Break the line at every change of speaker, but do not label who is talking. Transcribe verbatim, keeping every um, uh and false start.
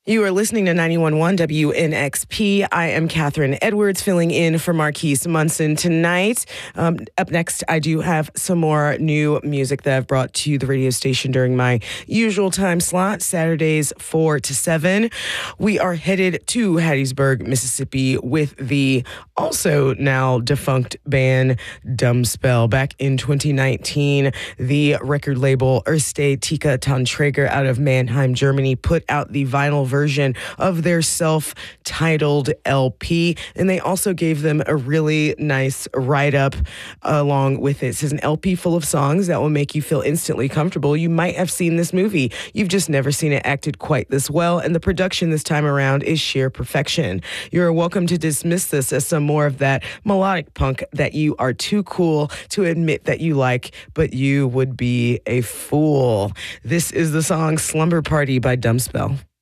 You are listening to ninety-one point one W N X P. I am Catherine Edwards, filling in for Marquise Munson tonight. Um, up next, I do have some more new music that I've brought to the radio station during my usual time slot, Saturdays four to seven. We are headed to Hattiesburg, Mississippi with the also now defunct band Dumb Spell. Back in twenty nineteen, the record label Erste Tika Tonträger out of Mannheim, Germany, put out the vinyl version version of their self-titled L P, and they also gave them a really nice write-up along with it. It says an L P full of songs that will make you feel instantly comfortable. You might have seen this movie. You've just never seen it acted quite this well, and the production this time around is sheer perfection. You're welcome to dismiss this as some more of that melodic punk that you are too cool to admit that you like, but you would be a fool. This is the song Slumber Party by Dumb Spell.